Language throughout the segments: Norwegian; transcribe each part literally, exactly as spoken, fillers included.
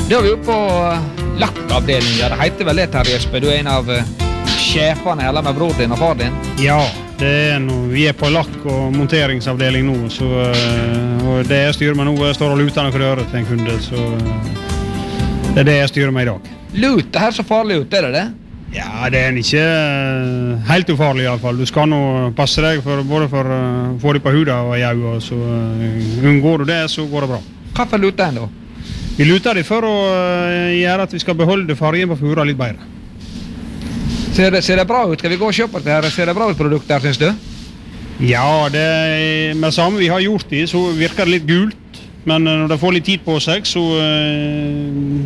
Da er vi oppe på lakkavdelingen. Ja, det heter vel det, Terje Østbø. Du er en av uh, sjefene, eller med bror din og far din? Ja, det er noe. Vi er på lakk- og monteringsavdeling nå, så, uh, og det jeg styrer med nå, jeg står og luter noen røret til en kunde, så uh, det er det jeg styrer med i dag. Lut, det her så farlig ut, er det det? Ja, det er ikke uh, helt ufarlig i alle fall. Du skal nå passe deg for, både for å uh, få det på huda og i øynene, så uh, unngår du det, så går det bra. Hva for luter en da? Vi luter det for å uh, gjøre at vi skal beholde fargen på fura litt bedre. Ser det, ser det bra ut? Skal vi gå og se på det her? Ser det bra ut produktet her, synes du? Ja, det er med det samme vi har gjort det, så virker det litt gult. Men uh, når det får litt tid på seg, så uh,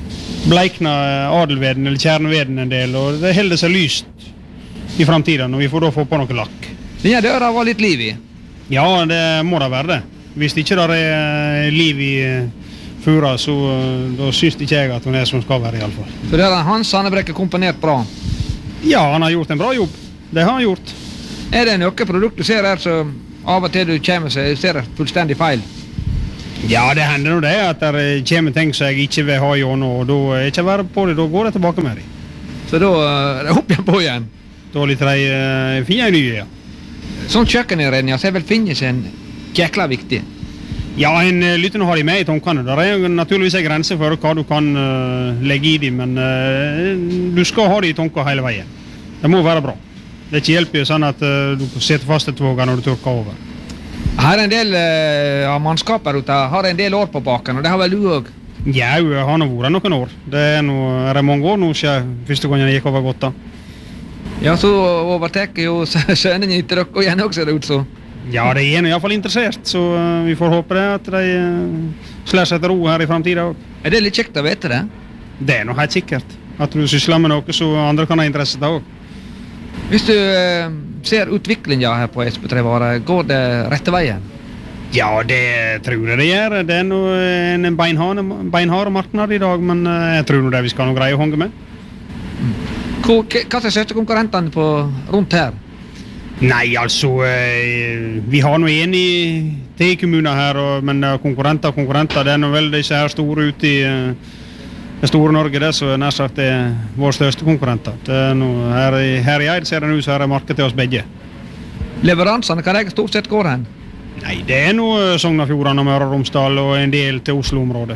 bleikner adelveden eller kjerneveden en del, og det holder seg lyst i fremtiden, og vi får da få på noe lakk. Denne døra var litt liv i? Ja, det må da være det. Hvis ikke det er liv i fura, så da synes ikke jeg at hun er som skal være i alle fall. Så det er Hans Hannebrekke komponert bra? Ja, han har gjort en bra jobb. Det har han gjort. Er det noe produkt du ser her som av og til du kommer seg, ser det fullstendig feil? Ja, det hender nå det at det kommer ting som jeg ikke vil ha i ånd, og da er ikke være på det, da går det tilbake med dem. Så da er det opp igjen på igjen? Da litt de uh, finner nye, ja. Sånn kjøkkeninnredning, så er vel finnes en jækla viktig? Ja, en uh, lytter nå har de med i tankene. Det er jo naturligvis en grense for hva du kan uh, legge i dem, men uh, du skal ha de i tankene hele veien. Det må være bra. Det er ikke hjelp sånn at uh, du setter fast et våg når du tørker over. Her er en del uh, av mannskaper ute, har en del år på baken, og det har vel du også? Ja, jeg har nå vært noen år. Det er, noe, er det mange år nå siden første gangen jeg gikk over godt da. Ja, så overtekker jo sønnen til dere og igjen også, ser det ut så. Ja, de er i hvert fall interessert, så uh, vi får håpe det at de uh, slår seg til ro her i fremtiden også. Er det litt kjekt å vite det? Det er noe helt sikkert. At du sysler med noe så andre kan ha interesse til også. Hvis du uh, ser utviklingen her på Esbøtrevaret, går det rette veien? Ja, det tror jeg det gjør. Det er noe, en beinhard, beinhard marknad i dag, men uh, jeg tror nå det vi skal nå greie å honge med. Mm. Hvor, hva er de største konkurrentene på, rundt her? Nei, altså, uh, vi har nå en i T-kommuner her, og, men uh, konkurrenter, konkurrenter, det er nå vel disse her store ute i uh, det store Norge, det så er nær sagt det er vår største konkurrenter. Det er noe, her, i, her i Eid ser det nå så er det marked til oss begge. Leveransene, hva er det stort sett går hen? Nei, det er noe Sognafjorden og Møre og Romsdal og en del til Oslo-området.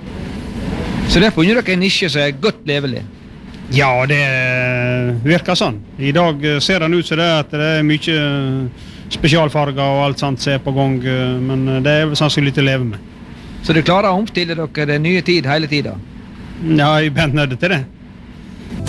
Så det har funnet dere en nisje som er godt levelig? Ja, det virker sånn. I dag ser det ut som det at det er mye spesialfarger og alt sånt som er på gang, men det er sannsynlig til å leve med. Så du klarer å omstille dere den nye tid hele tiden? Ja, jeg er bent nødt til det.